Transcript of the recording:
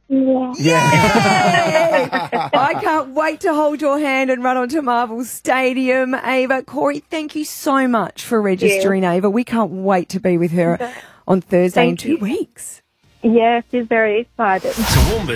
Yeah. Yeah. I can't wait to hold your hand and run onto Marvel Stadium, Ava. Corey, thank you so much for registering, Ava. We can't wait to be with her on Thursday in 2 weeks. Yeah, she's very excited. Toowoomba's